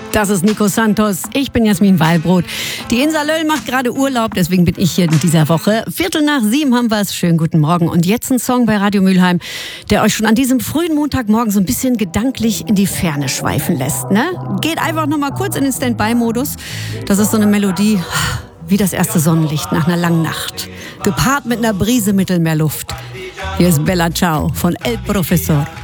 Das ist Nico Santos. Ich bin Jasmin Wallbrot. Die Insa Löll macht gerade Urlaub, deswegen bin ich hier in dieser Woche. 6:15 haben wir es. Schönen guten Morgen. Und jetzt ein Song bei Radio Mülheim, der euch schon an diesem frühen Montagmorgen so ein bisschen gedanklich in die Ferne schweifen lässt. Ne? Geht einfach noch mal kurz in den Standby-Modus. Das ist so eine Melodie wie das erste Sonnenlicht nach einer langen Nacht. Gepaart mit einer Brise Mittelmeerluft. Hier ist Bella Ciao von El Professor.